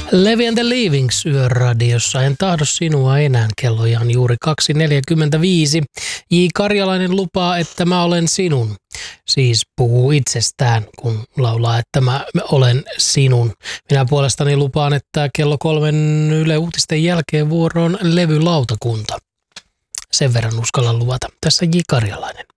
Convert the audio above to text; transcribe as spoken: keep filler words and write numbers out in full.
Levi and the Leavings yöradiossa. En tahdo sinua enää. Kelloja on juuri kaksi neljäkymmentäviisi. J. Karjalainen lupaa, että mä olen sinun. Siis puhuu itsestään, kun laulaa, että mä olen sinun. Minä puolestani lupaan, että kello kolmen Yle Uutisten jälkeen vuoroon levylautakunta. Sen verran uskallan luvata. Tässä J. Karjalainen.